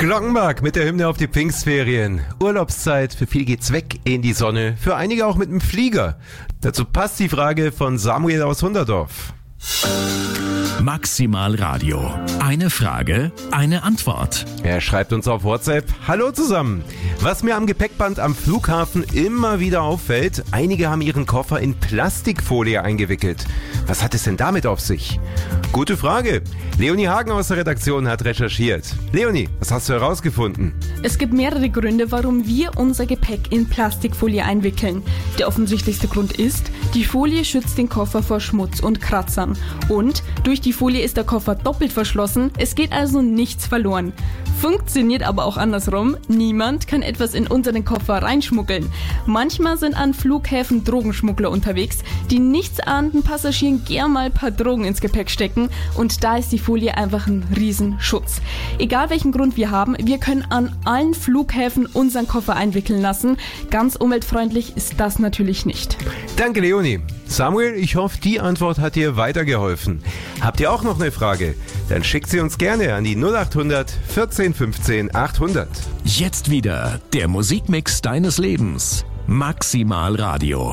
Glockenbach mit der Hymne auf die Pfingstferien. Urlaubszeit, für viele geht's weg in die Sonne, für einige auch mit dem Flieger. Dazu passt die Frage von Samuel aus Hunderdorf. Maximal Radio. Eine Frage, eine Antwort. Er schreibt uns auf WhatsApp: Hallo zusammen. Was mir am Gepäckband am Flughafen immer wieder auffällt, einige haben ihren Koffer in Plastikfolie eingewickelt. Was hat es denn damit auf sich? Gute Frage. Leonie Hagen aus der Redaktion hat recherchiert. Leonie, was hast du herausgefunden? Es gibt mehrere Gründe, warum wir unser Gepäck in Plastikfolie einwickeln. Der offensichtlichste Grund ist, die Folie schützt den Koffer vor Schmutz und Kratzern. Und durch die Folie ist der Koffer doppelt verschlossen, es geht also nichts verloren. Funktioniert aber auch andersrum. Niemand kann etwas in unseren Koffer reinschmuggeln. Manchmal sind an Flughäfen Drogenschmuggler unterwegs, die nichtsahnenden Passagieren gern mal ein paar Drogen ins Gepäck stecken, und da ist die Folie einfach ein Riesenschutz. Egal welchen Grund wir haben, wir können an allen Flughäfen unseren Koffer einwickeln lassen. Ganz umweltfreundlich ist das natürlich nicht. Danke, Leonie. Samuel, ich hoffe, die Antwort hat dir weitergeholfen. Habt ihr auch noch eine Frage? Dann schickt sie uns gerne an die 0800 14 15 800. Jetzt wieder der Musikmix deines Lebens. Maximal Radio.